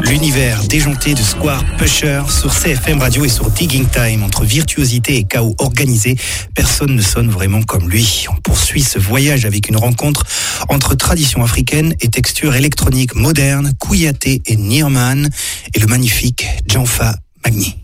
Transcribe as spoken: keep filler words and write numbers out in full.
L'univers déjanté de Square Pusher sur C F M Radio et sur Digging Time. Entre virtuosité et chaos organisé, personne ne sonne vraiment comme lui. On poursuit ce voyage avec une rencontre entre tradition africaine et texture électronique moderne, Kouyaté et Nirman, et le magnifique Djanfa Magni.